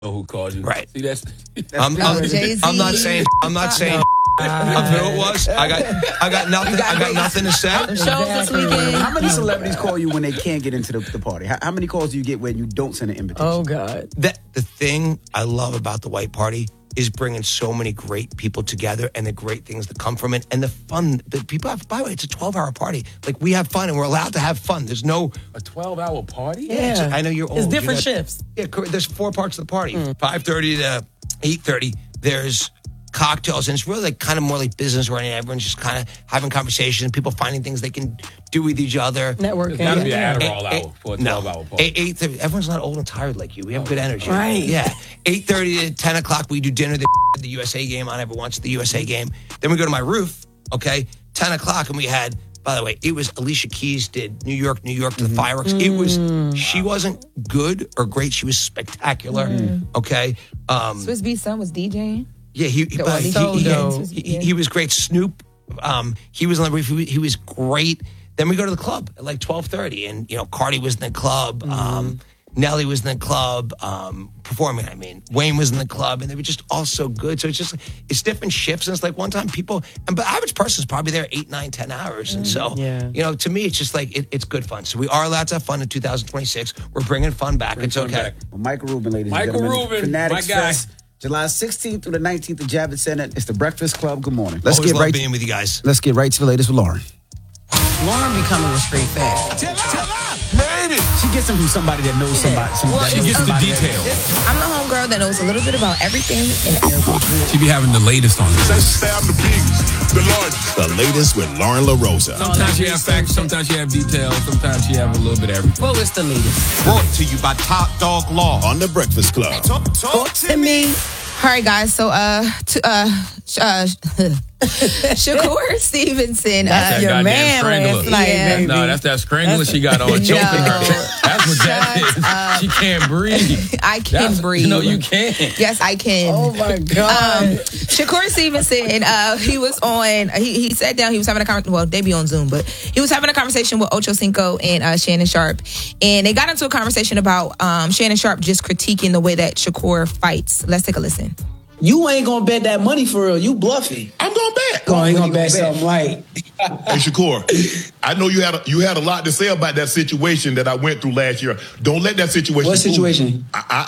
know who called you. Right. See, that's I'm not saying who it was. I got nothing to say. How many celebrities call you when they can't get into the party? How many calls do you get when you don't send an invitation? Oh, God. The thing I love about the white party is bringing so many great people together and the great things that come from it and the fun that people have. By the way, it's a 12-hour party. Like, we have fun and we're allowed to have fun. There's no... A 12-hour party? Yeah. I know you're old. It's different shifts. Yeah, there's 4 parts of the party. 5:30 to 8:30, there's cocktails, and it's really like kind of more like business oriented. Everyone's just kind of having conversations, people finding things they can do with each other. Networking. There's got to be an Adderall hour for a 12-hour party. 8:30. Everyone's not old and tired like you. We have good energy. Right. Yeah. 8:30 to 10 o'clock, we do dinner. The USA game on every once. The USA game. Then we go to my roof. Okay. 10 o'clock, and we had. By the way, it was Alicia Keys did New York to the fireworks. It was. She wasn't good or great. She was spectacular. Okay. Swiss Beats son was DJing. Yeah, he was great. Snoop, he was on the roof. He was great. Then we go to the club at like 12:30, and Cardi was in the club. Nelly was in the club performing. I mean, Wayne was in the club, and they were just all so good. So it's different shifts, and it's like one time people, but the average person's probably there 8, 9, 10 hours, and so to me, it's just like it's good fun. So we are allowed to have fun in 2026. We're bringing fun back. It's okay. Well, Michael Rubin, ladies and Michael gentlemen, Rubin, Fanatics my guy. Fest, July 16th through the 19th at Javits Center. It's the Breakfast Club. Good morning. Let's get right being with you guys. Let's get right to the latest with Lauren. Lauren be coming with straight facts. She gets them from somebody that knows somebody. She gets the details. I'm the homegirl that knows a little bit about everything in the airport. She be having the latest on this. The biggest, the largest. The latest with Lauren LaRosa. Sometimes she have facts, sometimes she have details, sometimes she have a little bit of everything. Well, it's the latest. Brought to you by Top Dog Law on The Breakfast Club. Talk to me. All right, guys. So, Shakur Stevenson, That's that your goddamn man strangler. last night, Yeah. baby. No, that's that strangler she got on choking her. That's what that is. She can't breathe. I can breathe. No, you can't. Yes, I can. Oh, my God. Shakur Stevenson, he was on, he sat down, he was having a conversation, well, they be on Zoom, but he was having a conversation with Ocho Cinco and Shannon Sharp, and they got into a conversation about Shannon Sharp just critiquing the way that Shakur fights. Let's take a listen. You ain't gonna bet that money for real. You bluffing. I'm gonna bet. You ain't gonna bet something right. Hey, Shakur, I know you had a lot to say about that situation that I went through last year. Don't let that situation. What situation?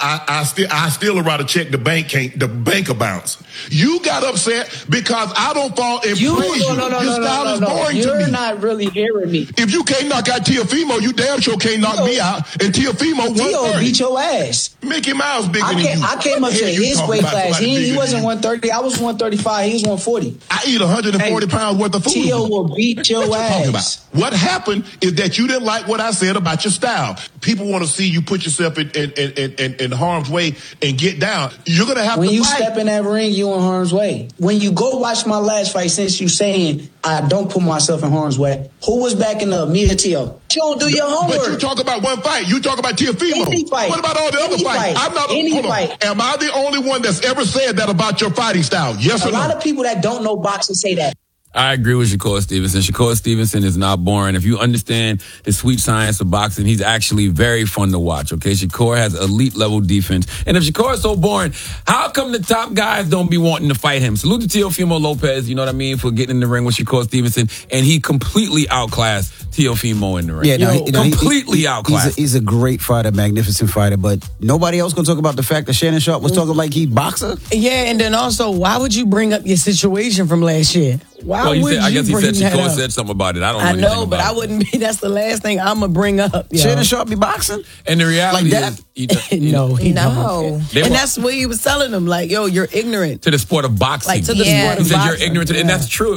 I still would rather check the bank bounce. You got upset because I don't fall in praise you. Your style is boring to me. You're not really hearing me. If you can't knock out Teofimo, you damn sure can't knock me out. And Teofimo Tio beat your ass. Mickey Mouse bigger than you. I came up to his weight class. He wasn't 130. I was 135. He was 140. I eat 140 pounds worth of food. Tio will beat your ass. What happened is that you didn't like what I said about your style. People want to see you put yourself in harm's way and get down. You're going to have to fight. When you step in that ring, you in harm's way. When you go watch my last fight, since you saying I don't put myself in harm's way, who was backing up? Me or Tio? You don't do your homework. But you talk about one fight. You talk about Teofimo. Any fight. What about all the other fights? I'm not. Any fight. Am I the only one that's ever said that about your fighting style? Yes or no? A lot of people that don't know boxing say that. I agree with Shakur Stevenson. Shakur Stevenson is not boring. If you understand the sweet science of boxing, he's actually very fun to watch, okay? Shakur has elite level defense. And if Shakur is so boring, how come the top guys don't be wanting to fight him? Salute to Teofimo Lopez, you know what I mean, for getting in the ring with Shakur Stevenson. And he completely outclassed Teofimo in the ring. Yeah, completely outclassed. He's a great fighter, magnificent fighter, but nobody else gonna talk about the fact that Shannon Sharp was talking like he boxer. Yeah, and then also, why would you bring up your situation from last year? Why would you I guess he said Shakur said something about it. I don't know. I anything know, but about I wouldn't be. That's the last thing I'm gonna bring up. Yo. Shannon Sharp be boxing? And the reality like that? No, he No. don't. And that's what he was telling them. Like, yo, you're ignorant to the sport of boxing. Like to the Yeah. sport of He said boxing. you're ignorant, and that's true.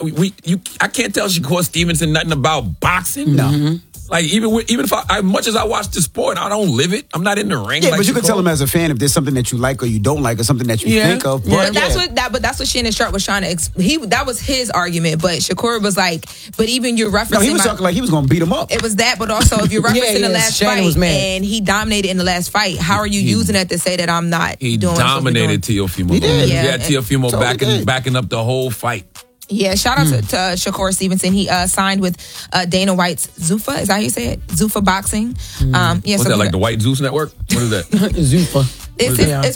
I can't tell Shakur Stevenson nothing about boxing. No. Like even if as much as I watch the sport, I don't live it. I'm not in the ring. Yeah, like but you can Shakur. tell him as a fan if there's something that you like or you don't like or something that you think of. But that's what Shannon Sharp was trying to. That was his argument, but Shakur was like, but even you're referencing. No, he was talking like he was going to beat him up. It was that, but also if you're referencing the last Shannon fight was mad. and he dominated in the last fight, how are you using that to say that I'm not He doing what I'm supposed to be dominated doing? Teofimo. He did. He Yeah. had Teofimo Totally backing up the whole fight. Yeah, shout out to Shakur Stevenson. He signed with Dana White's Zuffa. Is that how you say it? Zuffa Boxing. What's that, like the White Zeus Network? What is that? Zuffa. It's